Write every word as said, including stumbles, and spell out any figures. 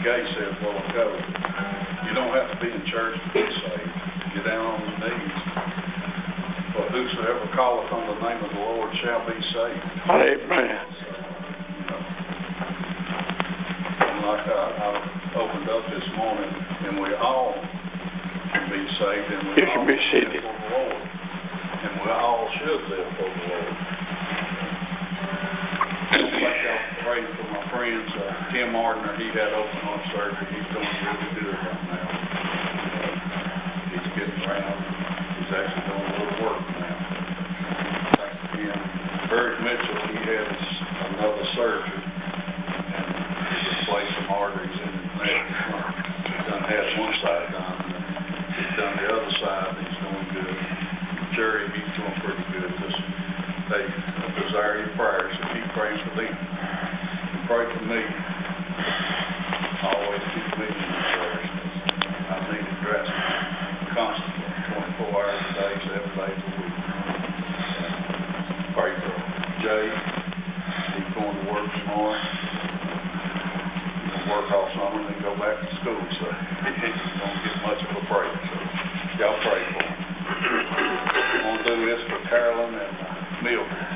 Gay said a while ago, you don't have to be in church to be saved. Get down on your knees. For whosoever calleth on the name of the Lord shall be saved. Amen. And like I, I opened up this morning, and we all can be saved, and we You all can be live seated. for the Lord. And we all should live for the Lord. Like I prayed for my friends, uh, Tim Ardner, he had open heart surgery. He's doing really good right now. Uh, he's getting around. He's actually doing a little work now. Thanks again. Eric Mitchell, he had his, another surgery and he replaced some arteries in his neck. He's done had one side done. He's done the other side. And he's doing good. Jerry, he's doing pretty good. Just they desire your prayers, so keep praying for them. Pray for me. Always keep me in your prayers. I need it drastically, constantly, twenty-four hours a day, seven days a week. Pray for Jay. He's going to work tomorrow. He's going to work all summer and then go back to school, so he's going to get much of a break. So y'all pray for him. I'm going to do this for Carolyn and uh, Mildred.